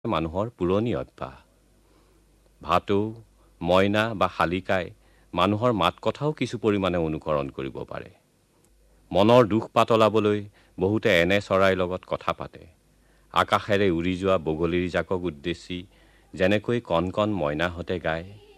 মানুহৰ পুৰণি অভ্যাস। ভাটৌ, মইনা বা শালিকাই মানুহৰ মাত কথাও কিছু পৰিমাণে অনুকৰণ কৰিব পাৰে। মনৰ দুখ পাতলাবলৈ বহুতে এনে চৰাইৰ লগত কথা পাতে। আকাশেৰে উৰি যোৱা বগলীৰ জাকক উদ্দেশ্যি যেনেকৈ কণ কণ মইনাহঁতে গায়,